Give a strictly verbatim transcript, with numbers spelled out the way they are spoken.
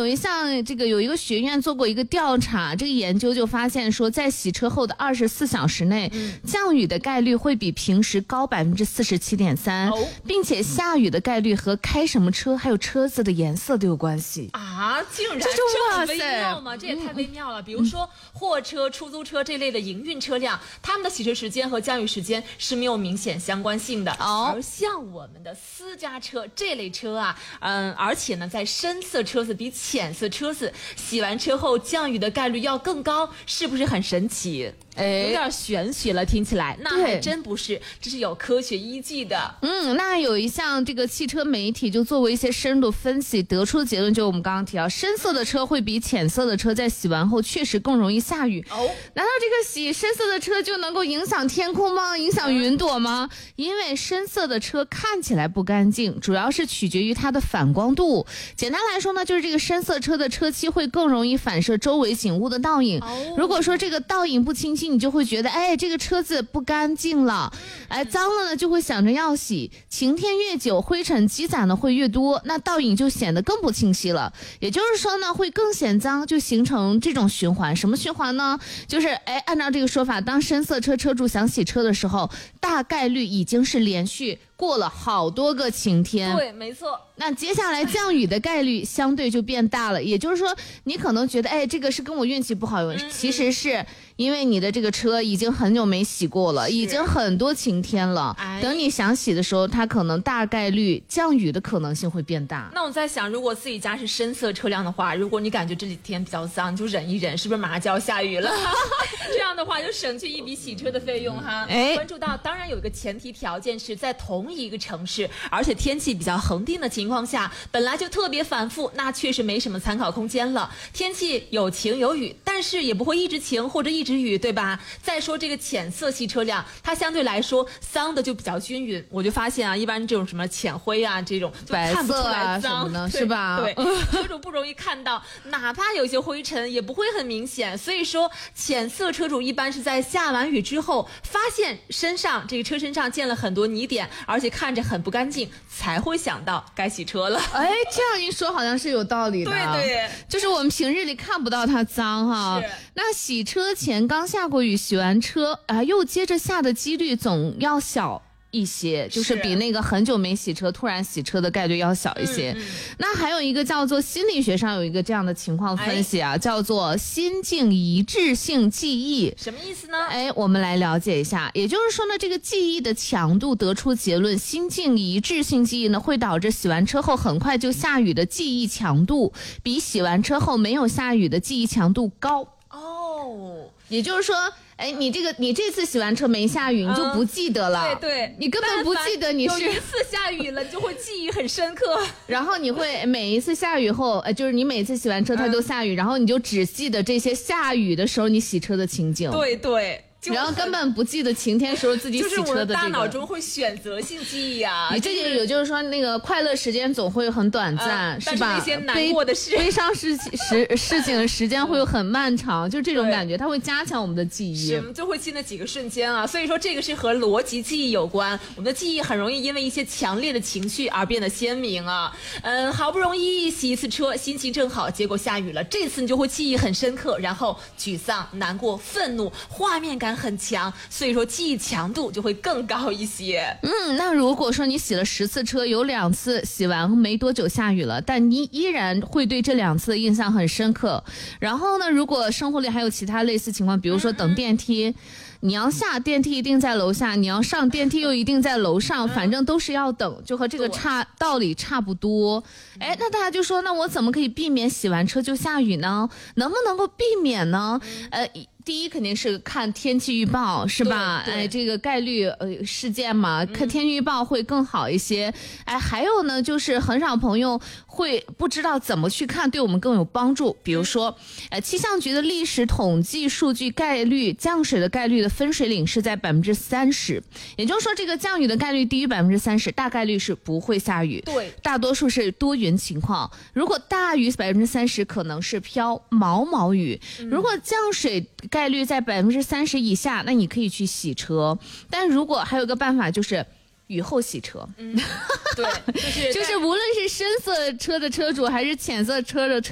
有一项这个有一个学院做过一个调查，这个研究就发现说，在洗车后的二十四小时内，嗯、降雨的概率会比平时高百分之四十七点三，并且下雨的概率和开什么车还有车子的颜色都有关系啊！竟然这么微妙吗？这也太微妙了。嗯、比如说货车、出租车这类的营运车辆，他们的洗车时间和降雨时间是没有明显相关性的。哦，而像我们的私家车这类车啊，嗯，而且呢，在深色车子比浅色车子洗完车后降雨的概率要更高，是不是很神奇？哎，有点玄学了，听起来那还真不是，这是有科学依据的。 嗯，那有一项这个汽车媒体就做过一些深度分析，得出的结论就是我们刚刚提到，深色的车会比浅色的车在洗完后确实更容易下雨。哦，难道这个洗深色的车就能够影响天空吗？影响云朵吗？因为深色的车看起来不干净，主要是取决于它的反光度。简单来说呢，就是这个深色车的车漆会更容易反射周围景物的倒影。哦，如果说这个倒影不清晰，你就会觉得哎这个车子不干净了，哎脏了呢就会想着要洗。晴天越久，灰尘积攒的会越多，那倒影就显得更不清晰了。也就是说呢，会更显脏，就形成这种循环。什么循环呢？就是哎按照这个说法，当深色车车主想洗车的时候，大概率已经是连续过了好多个晴天。 对，没错。 那接下来降雨的概率相对就变大了，也就是说你可能觉得哎这个是跟我运气不好有关系，嗯嗯，其实是因为你的这个车已经很久没洗过了，已经很多晴天了，等你想洗的时候，它可能大概率降雨的可能性会变大。 那我在想，如果自己家是深色车辆的话，如果你感觉这几天比较脏，你就忍一忍，是不是马上就要下雨了？这样的话就省去一笔洗车的费用哈。哎，关注到当然有一个前提条件是在同一个城市，而且天气比较恒定的情况下，本来就特别反复，那确实没什么参考空间了。天气有晴有雨，但是也不会一直晴或者一直雨，对吧？再说这个浅色系车辆，它相对来说脏的就比较均匀。我就发现啊，一般这种什么浅灰啊，这种就看不出来脏， 呢是吧？ 对，车主不容易看到，哪怕有些灰尘也不会很明显。所以说，浅色车主一般是在下完雨之后，发现身上这个车身上见了很多泥点，而且看着很不干净，才会想到该洗车了。 哎，这样一说好像是有道理的。 对对， 就是我们平日里看不到它脏哈。那洗车前刚下过雨，洗完车啊、呃、又接着下的几率总要小一些，就是比那个很久没洗车突然洗车的概率要小一些。嗯嗯、那还有一个叫做心理学上有一个这样的情况分析啊，哎、叫做心境一致性记忆。 什么意思呢？ 哎，我们来了解一下。也就是说呢，这个记忆的强度得出结论，心境一致性记忆呢会导致洗完车后很快就下雨的记忆强度比洗完车后没有下雨的记忆强度高。哦，也就是说。哎，你这个你这次洗完车没下雨，你就不记得了。 嗯、对对， 你根本不记得你是有一次下雨了，你就会记忆很深刻。 然后你会每一次下雨后，呃，就是你每次洗完车它都下雨，嗯、然后你就只记得这些下雨的时候你洗车的情景。 对对。 然后根本不记得晴天时候自己洗车的这个，就是我的大脑中会选择性记忆啊。 你这个也就是说，那个快乐时间总会很短暂， 嗯、 是吧？ 但是那些难过的事、 悲伤事事事情的时间会有很漫长，就这种感觉，它会加强我们的记忆， 是就会记那几个瞬间啊。所以说，这个是和逻辑记忆有关。我们的记忆很容易因为一些强烈的情绪而变得鲜明啊。嗯，好不容易洗一次车，心情正好，结果下雨了，这次你就会记忆很深刻，然后沮丧、难过、愤怒，画面感很强。所以说记忆强度就会更高一些。 嗯，那如果说你洗了十次车，有两次洗完没多久下雨了，但你依然会对这两次的印象很深刻。然后呢，如果生活里还有其他类似情况，比如说等电梯，嗯、你要下电梯一定在楼下，你要上电梯又一定在楼上，嗯、反正都是要等，就和这个差道理差不多。哎，那大家就说，那我怎么可以避免洗完车就下雨呢？能不能够避免呢？呃。第一肯定是看天气预报，是吧？哎，这个概率呃事件嘛，看天气预报会更好一些。哎，还有呢，就是很少朋友会不知道怎么去看，对我们更有帮助。比如说，呃，气象局的历史统计数据概率降水的概率的分水岭是在百分之三十，也就是说，这个降雨的概率低于百分之三十，大概率是不会下雨。 对， 大多数是多云情况。如果大于百分之三十，可能是飘毛毛雨。嗯、如果降水概率在百分之三十以下，那你可以去洗车。但如果还有个办法，就是雨后洗车。 嗯，对，就是就是无论是深色车的车主还是浅色车的车